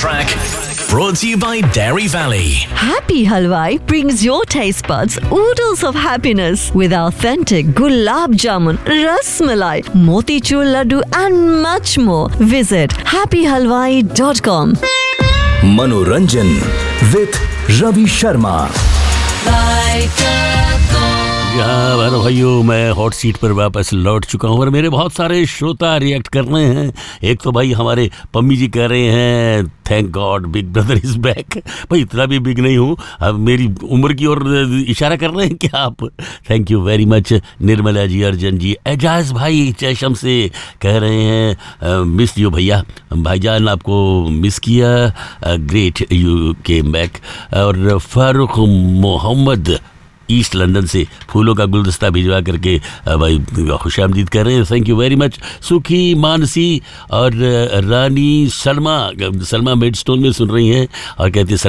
track. Brought to you by Dairy Valley. Happy Halwai brings your taste buds oodles of happiness with authentic gulab jamun, ras malai, motichur laddu and much more. Visit happyhalwai.com. मनोरंजन with Ravi Sharma. भाइयों, मैं hot seat पर वापस लौट चुका हूँ और मेरे बहुत सारे श्रोता रिएक्ट कर रहे हैं। एक तो भाई हमारे पम्मी जी कह रहे हैं thank God big brother is back. भाई इतना भी बिग नहीं हूँ, अब मेरी उम्र की ओर इशारा कर रहे हैं क्या आप? Thank you very much. Nirmala ji, अर्जन जी, एजाज भाई चैशम से कह रहे हैं मिस यू भैया, भाईजान आपको मिस किया, ग्रेट यू केम बैक। और फारूक मोहम्मद ईस्ट लंदन से फूलों का गुलदस्ता भिजवा करके भाई खुशामदीद कर रहे हैं, थैंक यू वेरी मच। सुखी, मानसी और रानी सलमा मेडस्टोन में सुन रही हैं और कहती है